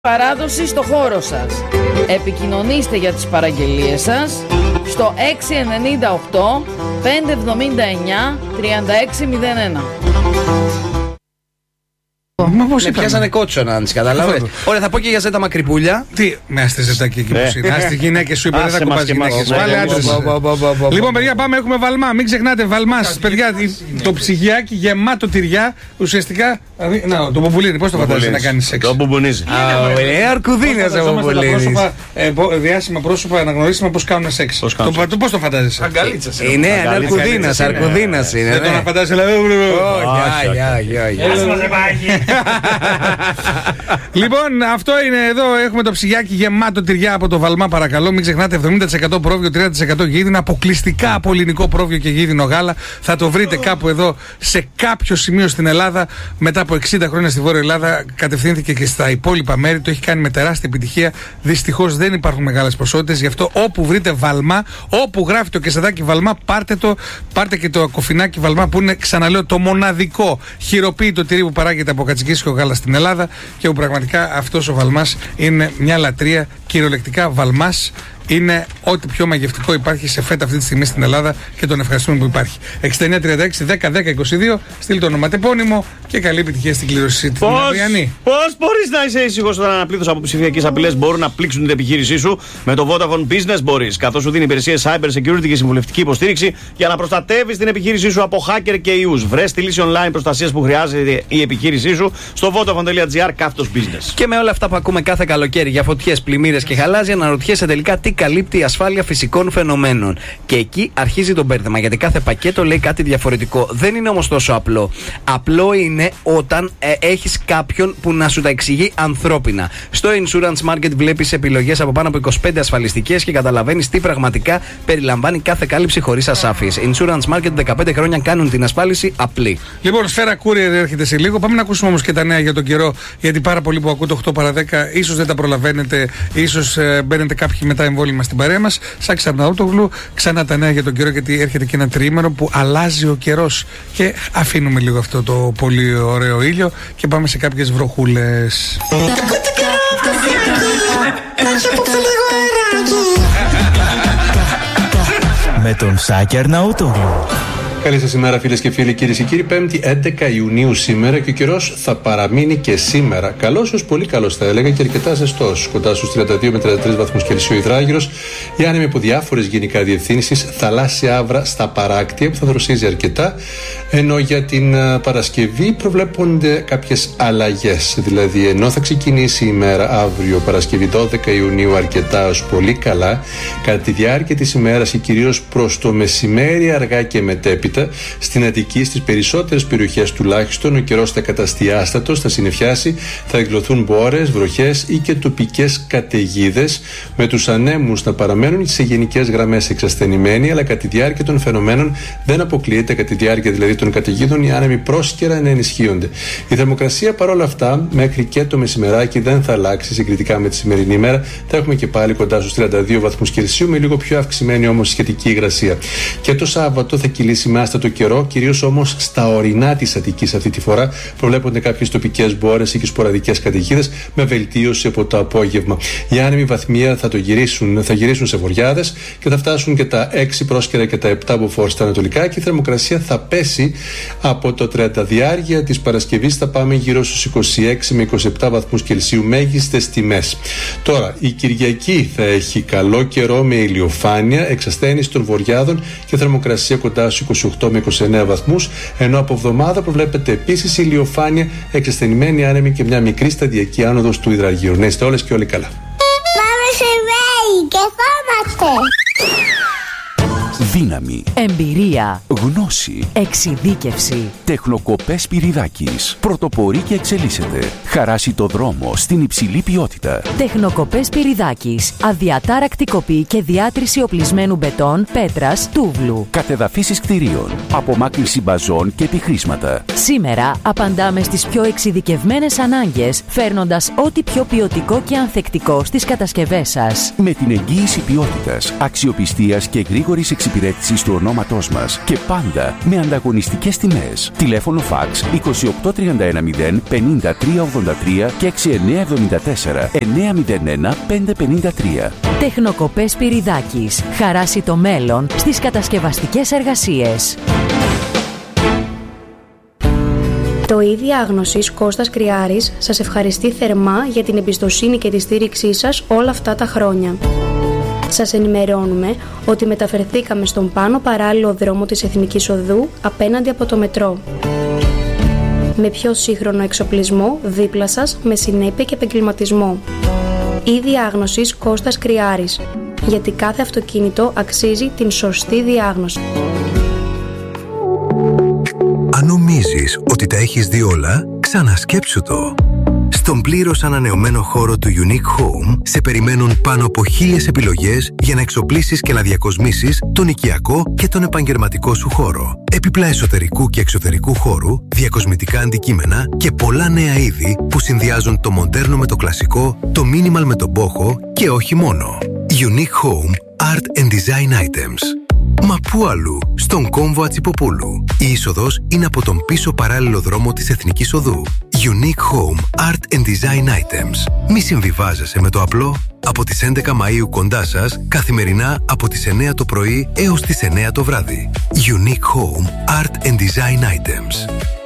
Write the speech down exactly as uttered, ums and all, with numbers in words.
παράδοση στο χώρο σας. Επικοινωνήστε για τις παραγγελίες σας στο έξι εννιά οκτώ πέντε εβδομήντα εννιά τριάντα έξι μηδέν ένα. Μα πώς με πιάσανε κότσονα, αν τις καταλάβες. Ωραία, θα πω και για ζέτα μακρυπούλια. Τι, με άστη ζετάκι εκεί που είναι. Άστη γυναίκες σου είπε, δεν θα κουμπάς γυναίκες. Πάλι άντρες. Λοιπόν, παιδιά, πάμε, έχουμε βαλμά. Μην ξεχνάτε, βαλμάς. Παιδιά, το ψυγιάκι γεμάτο τυριά, ουσιαστικά. Να, το μπομπουλίνι, πώς το φαντάζεσαι να κάνεις σεξ? Το μπομπονίζει. Ε, αρκουδίνες ο μπομπουλίνις. Διάσημα πρόσωπα, αναγνωρίσιμα πώς κάνουν σεξ. Πώς το φαντάζεσαι? Αγκαλίτσας. Είναι αρκουδίνας, αρκουδίνας είναι. Δεν το φαντάζεσαι, λοιπόν, αυτό είναι εδώ. Έχουμε το ψυγιάκι γεμάτο τυριά από το βαλμά, παρακαλώ. Μην ξεχνάτε, εβδομήντα τοις εκατό πρόβιο, τριάντα τοις εκατό γίδινο. Αποκλειστικά από ελληνικό πρόβιο και γίδινο γάλα. Θα το βρείτε κάπου εδώ σε κάποιο σημείο στην Ελλάδα. Μετά από εξήντα χρόνια στη Βόρεια Ελλάδα, κατευθύνθηκε και στα υπόλοιπα μέρη. Το έχει κάνει με τεράστια επιτυχία. Δυστυχώς δεν υπάρχουν μεγάλες ποσότητες. Γι' αυτό όπου βρείτε βαλμά, όπου γράφει το κεσεδάκι βαλμά, πάρτε το. Πάρτε και το κοφινάκι βαλμά που είναι, ξαναλέω, το μοναδικό χειροποίητο τυρί που παράγεται από κατσικίσιο γάλα στην Ελλάδα και που πραγματικά αυτός ο βαλμάς είναι μια λατρεία. Κυριολεκτικά, βαλμάς είναι ό,τι πιο μαγευτικό υπάρχει σε φέτα αυτή τη στιγμή στην Ελλάδα και τον ευχαριστούμε που υπάρχει. εξήντα εννιά τριάντα έξι δέκα δέκα είκοσι δύο, στείλ το ονοματεπώνυμο και καλή επιτυχία στην κλήρωση την αυριανή. Πώς μπορείς να είσαι ήσυχος όταν ένα πλήθος από ψηφιακές απειλές μπορούν να πλήξουν την επιχείρησή σου? Με το Vodafone Business μπορείς, καθώς σου δίνει υπηρεσίες cyber security και συμβουλευτική υποστήριξη για να προστατεύεις την επιχείρησή σου από hacker και ιούς. Βρες τη λύση online προστασίας που χρειάζεται η επιχείρησή σου στο vodafone.gr κάθετος business. Και με όλα αυτά που ακούμε κάθε καλοκαίρι για φωτιές, πλημμύρες και χαλάζια, να ρωτιέσαι τελικά τι καλύπτει η ασφάλεια φυσικών φαινομένων. Και εκεί αρχίζει το μπέρδεμα, γιατί κάθε πακέτο λέει κάτι διαφορετικό. Δεν είναι όμως τόσο απλό. Απλό είναι όταν ε, έχεις κάποιον που να σου τα εξηγεί ανθρώπινα. Στο Insurance Market βλέπεις επιλογές από πάνω από είκοσι πέντε ασφαλιστικές και καταλαβαίνεις τι πραγματικά περιλαμβάνει κάθε κάλυψη χωρίς ασάφειες. Insurance Market, δεκαπέντε χρόνια κάνουν την ασφάλιση απλή. Λοιπόν, Σφαίρα Courier έρχεται σε λίγο. Πάμε να ακούσουμε όμως και τα νέα για τον καιρό, γιατί πάρα πολλοί που ακούτε οκτώ παρά δέκα ίσως δεν τα προλαβαίνετε, ίσως ε, μπαίνετε κάποιοι μετά εμβόλυμα στην παρέα μας. Σάκη Αρναούτογλου, ξανά τα νέα για τον καιρό, γιατί έρχεται και ένα τριήμερο που αλλάζει ο καιρός. Και αφήνουμε λίγο αυτό το πολύ ωραίο ήλιο και πάμε σε κάποιες βροχούλες. Με τον Σάκη Αρναούτογλου. Καλή σας ημέρα, φίλες και φίλοι, κυρίες και κύριοι. Πέμπτη έντεκα Ιουνίου σήμερα και ο καιρός θα παραμείνει και σήμερα. Καλός ως πολύ καλός θα έλεγα και αρκετά ζεστός. Κοντά στους τριάντα δύο με τριάντα τρεις βαθμούς Κελσίου υδράγυρος. Οι άνεμοι από διάφορες γενικά διευθύνσεις, θαλάσσια άβρα στα παράκτια που θα δροσίζει αρκετά. Ενώ για την Παρασκευή προβλέπονται κάποιες αλλαγές. Δηλαδή, ενώ θα ξεκινήσει η ημέρα αύριο, Παρασκευή δώδεκα Ιουνίου, αρκετά ως πολύ καλά, κατά τη διάρκεια της ημέρας και κυρίως προς το μεσημέρι, αργά και μετέπειτα, στην Αττική, στις περισσότερες περιοχές τουλάχιστον, ο καιρός θα καταστεί άστατος, θα συννεφιάσει, θα εκδοθούν μπόρες, βροχές ή και τοπικές καταιγίδες, με τους ανέμους να παραμένουν σε γενικές γραμμές εξασθενημένοι, αλλά κατά τη διάρκεια των φαινομένων δεν αποκλείεται, κατά τη διάρκεια δηλαδή των καταιγίδων, οι άνεμοι πρόσκαιρα να ενισχύονται. Η θερμοκρασία παρόλα αυτά μέχρι και το μεσημεράκι δεν θα αλλάξει συγκριτικά με τη σημερινή ημέρα. Θα έχουμε και πάλι κοντά στους τριάντα δύο βαθμούς Κελσίου, με λίγο πιο αυξημένη όμως σχετική υγρασία. Και το Σάββατο θα κυλήσει με άστατο καιρό, κυρίως όμως στα ορεινά της Αττικής αυτή τη φορά. Προβλέπονται κάποιες τοπικές μπόρες ή και σποραδικές καταιγίδες, με βελτίωση από το απόγευμα. Οι άνεμοι βαθμία θα, το γυρίσουν, θα γυρίσουν σε βοριάδες και θα φτάσουν και τα έξι πρόσκαιρα και τα επτά μποφόρ στα ανατολικά, και η θερμοκρασία θα πέσει από το τριάντα διάρκεια της Παρασκευής, θα πάμε γύρω στους είκοσι έξι με είκοσι επτά βαθμούς Κελσίου μέγιστες τιμές. Τώρα, η Κυριακή θα έχει καλό καιρό με ηλιοφάνεια, εξασθένηση των βοριάδων και θερμοκρασία κοντά στους είκοσι οκτώ με είκοσι εννέα βαθμούς, ενώ από εβδομάδα προβλέπεται επίσης ηλιοφάνεια, εξασθενημένη άνεμη και μια μικρή σταδιακή άνοδος του υδραγείου. Να είστε όλες και όλοι καλά. Πάμε σε βέη και φόμαστε. Δύναμη, εμπειρία, γνώση, εξειδίκευση. Τεχνοκοπές Πυριδάκης. Πρωτοπορεί και εξελίσσεται. Χαράσει το δρόμο στην υψηλή ποιότητα. Τεχνοκοπές Πυριδάκης. Αδιατάρακτη κοπή και διάτρηση οπλισμένου μπετόν, πέτρας, τούβλου. Κατεδαφίσεις κτηρίων. Απομάκρυνση μπαζών και επιχρήσματα. Σήμερα απαντάμε στις πιο εξειδικευμένες ανάγκες, φέρνοντας ό,τι πιο ποιοτικό και ανθεκτικό στις κατασκευές σας. Με την εγγύηση ποιότητας, αξιοπιστίας και γρήγορης εξυπηρέτησης εξυπηρέτησης του ονόματός μας και πάντα με ανταγωνιστικές τιμές. Τηλέφωνο φαξ είκοσι οκτώ τριάντα ένα μηδέν πενήντα τρία ογδόντα τρία και έξι εννιά εβδομήντα τέσσερα εννιά μηδέν ένα πέντε πενήντα τρία. Τεχνοκοπές Πυριδάκης. Χαράσει το μέλλον στις κατασκευαστικές εργασίες. Το ΙΔΙ Διάγνωσης Κώστας Κρυάρης σας ευχαριστεί θερμά για την εμπιστοσύνη και τη στήριξή σας όλα αυτά τα χρόνια. Σας ενημερώνουμε ότι μεταφερθήκαμε στον πάνω παράλληλο δρόμο της Εθνικής Οδού απέναντι από το μετρό. Με πιο σύγχρονο εξοπλισμό δίπλα σας με συνέπεια και επαγγελματισμό. ΙΔΙ Διάγνωσης Κώστας Κρυάρης. Γιατί κάθε αυτοκίνητο αξίζει την σωστή διάγνωση. Αν νομίζεις ότι τα έχεις δει όλα, ξανασκέψου το. Στον πλήρως ανανεωμένο χώρο του Unique Home σε περιμένουν πάνω από χίλιες επιλογές για να εξοπλίσεις και να διακοσμήσεις τον οικιακό και τον επαγγελματικό σου χώρο. Έπιπλα εσωτερικού και εξωτερικού χώρου, διακοσμητικά αντικείμενα και πολλά νέα είδη που συνδυάζουν το μοντέρνο με το κλασικό, το minimal με τον μπόχο και όχι μόνο. Unique Home Art and Design Items. Μα πού αλλού, στον κόμβο Ατσιποπούλου. Η είσοδος είναι από τον πίσω παράλληλο δρόμο της Εθνικής Οδού. Unique Home Art and Design Items. Μη συμβιβάζεσαι με το απλό. Από τις έντεκα Μαΐου κοντά σας, καθημερινά από τις εννιά το πρωί έως τις εννιά το βράδυ. Unique Home Art and Design Items.